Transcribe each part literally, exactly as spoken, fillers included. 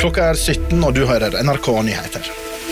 Klokka er sytten, og du hører N R K Nyheter.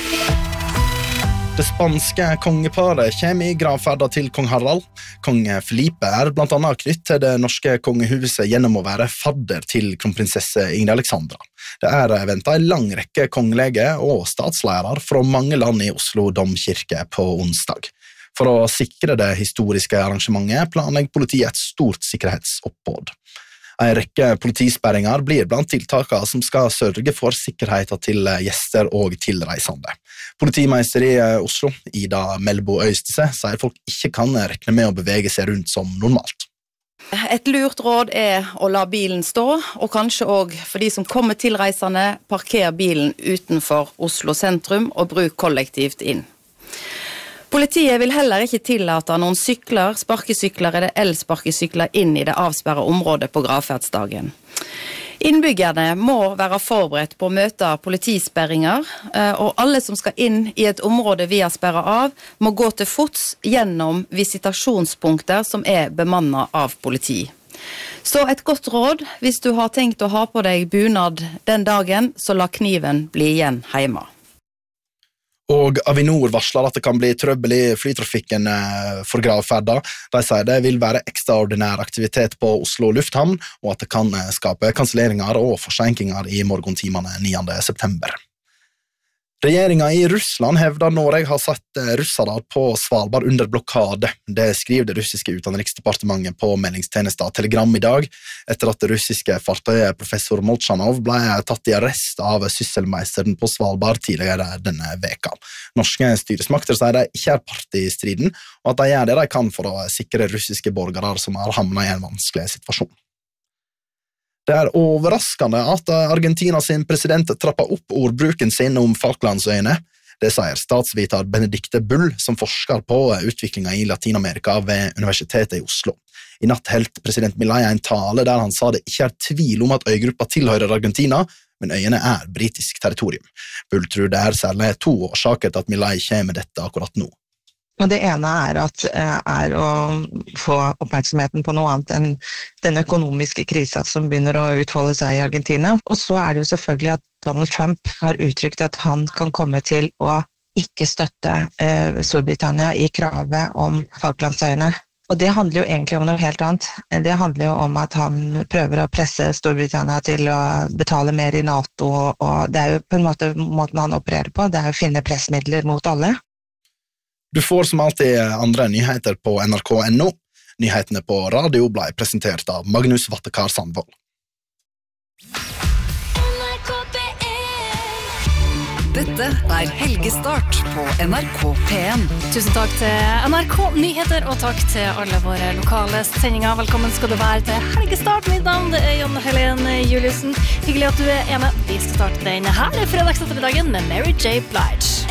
Det spanske kongeparet kommer i gravferda til kong Harald. Kong Felipe er blant annet knytt til det norske kongehuset gjennom å være fadder til kronprinsesse Ingrid Alexandra. Det er ventet en lang rekke kongelege og statsledere fra mange land i Oslo domkirke på onsdag. For å sikre det historiske arrangementet planlegger politiet et stort sikkerhetsoppbåd. En rekke politisperringer blir blant tiltakene som skal sørge for sikkerheten til gjester og tilreisende. Politimeister i Oslo, Ida Melbo Øystese, sier folk ikke kan regne med å bevege seg rundt som normalt. Et lurt råd er å la bilen stå, og kanskje også for de som kommer tilreisende, parker bilen utenfor Oslo sentrum og bruk kollektivt inn. Politiet vil heller ikke tillate noen sykler, sparkesykler eller elsparkesykler inn i det avsperrede området på gravferdsdagen. Innbyggerne må være forberedt på å møte politisperringer, og alle som skal inn i et område vi har sperret av, må gå til fots gjennom visitasjonspunkter som er bemannet av politi. Så et godt råd, hvis du har tenkt å ha på deg bunad den dagen, så la kniven bli igjen hjemme. Og Avinor varsler at det kan bli trøbbel i flytrafikken for gravferda. De sier det vil være ekstraordinær aktivitet på Oslo lufthavn, og at det kan skape kanselleringer og forsinkinger i morgentimene niende september. Regjeringen i Russland hevder Norge har satt russere på Svalbard under blokkade. Det skriver det russiske utenriksdepartementet på meldingstjenesten Telegram i dag, etter at det russiske fartøyet professor Molchanov ble tatt i arrest av sysselmeisteren på Svalbard tidligere denne veka. Norske styresmakter sier de ikke er part i striden, og at de gjør det de kan for å sikre russiske borgere som har havnet i en vanskelig situasjon. Det er overraskende at Argentinas president trapper opp ordbruken sin om Falklandsøyene. Det sier statsviter Benedikte Bull, som forsker på utviklingen i Latinamerika ved Universitetet i Oslo. I natt helt president Milei en tale der han sa det ikke er tvil om at øygruppa tilhører Argentina, men øyene er britisk territorium. Bull tror det er særlig to årsaker til at Milei kommer med dette akkurat nå. Og det ene er, at, er å få oppmerksomheten på noe annet enn den økonomiske krisen som begynner å utfolde seg i Argentina. Og så er det jo selvfølgelig at Donald Trump har uttrykt at han kan komme til å ikke støtte eh, Storbritannia i kravet om Falklandsøyene. Og det handler jo egentlig om noe helt annet. Det handler jo om at han prøver å presse Storbritannia til å betale mer i NATO, og det er jo på en måte måten han opererer på, det er å finne pressmidler mot alle. Du får som alltid andre nyheter på N R K punktum N O. Nyhetene på radio ble presentert av Magnus Vattekar Sandvold. Dette er Helgestart på N R K P en. Tusen takk til N R K Nyheter, og takk til alle våre lokale sendinger. Velkommen skal du være til Helgestart. Mitt navn det er Jon Helene Juliussen. Hyggelig at du er med. Vi skal starte denne her fredagsettermiddagen med Mary J. Blige.